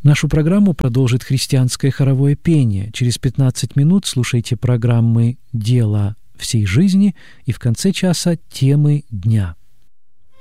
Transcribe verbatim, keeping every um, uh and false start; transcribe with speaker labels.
Speaker 1: Нашу программу продолжит христианское хоровое пение. Через пятнадцать минут слушайте программы «Дело всей жизни» и в конце часа «Темы дня».